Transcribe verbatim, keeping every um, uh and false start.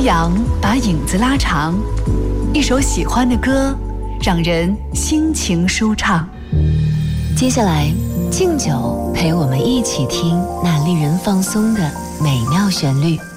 夕阳把影子拉长，一首喜欢的歌，让人心情舒畅。接下来，敬酒陪我们一起听那令人放松的美妙旋律。